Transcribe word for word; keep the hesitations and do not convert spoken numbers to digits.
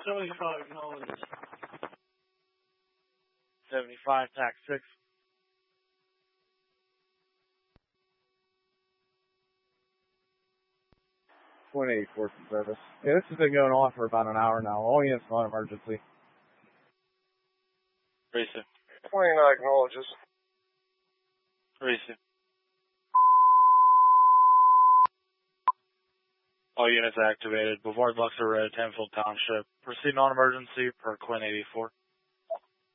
seventy-five acknowledged. seventy-five, tax six. Point eight four for service. Yeah, this has been going on for about an hour now. All units on emergency. Receive. twenty-nine acknowledges. Receive. All units activated. Boulevard Luxor Road, Tenfield Township. Proceed non-emergency per Quinn eighty-four.